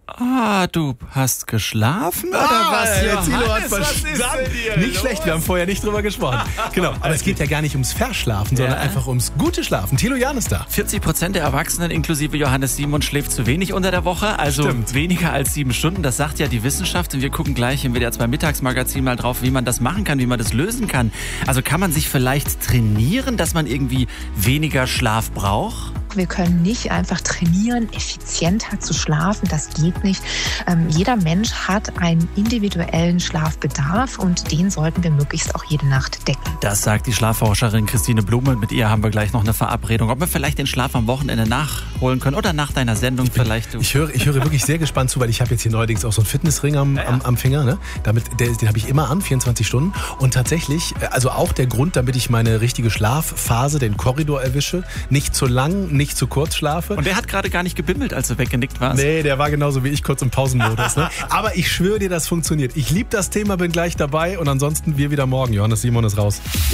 Du hast geschlafen oder was? Der Thilo hat Johannes, was ist verstanden. denn hier Nicht los? schlecht, wir haben vorher nicht drüber gesprochen. Genau, aber es geht ja gar nicht ums Verschlafen, sondern einfach ums gute Schlafen. Thilo Jahn ist da. 40% der Erwachsenen, inklusive Johannes Simon, schläft zu wenig unter der Woche. Also Stimmt. weniger als 7 Stunden. Das sagt ja die Wissenschaft. Und wir gucken gleich im WDR 2 Mittagsmagazin mal drauf, wie man das machen kann, wie man das lösen kann. Also kann man sich vielleicht trainieren, dass man irgendwie weniger Schlaf braucht? Wir können nicht einfach trainieren, effizienter zu schlafen. Das geht nicht. Jeder Mensch hat einen individuellen Schlafbedarf und den sollten wir möglichst auch jede Nacht decken. Das sagt die Schlafforscherin Christine Blume. Mit ihr haben wir gleich noch eine Verabredung. Ob wir vielleicht den Schlaf am Wochenende nachholen können oder nach deiner Sendung vielleicht. Ich höre wirklich sehr gespannt zu, weil ich habe jetzt hier neuerdings auch so einen Fitnessring am Finger. Ne? Den habe ich immer an, 24 Stunden. Und tatsächlich, also auch der Grund, damit ich meine richtige Schlafphase, den Korridor erwische, nicht zu lang, nicht zu kurz schlafe. Und der hat gerade gar nicht gebimmelt, als du weggenickt warst. Nee, der war genauso wie ich, kurz im Pausenmodus. Ne? Aber ich schwöre dir, das funktioniert. Ich liebe das Thema, bin gleich dabei und ansonsten wir wieder morgen. Johannes Simon ist raus.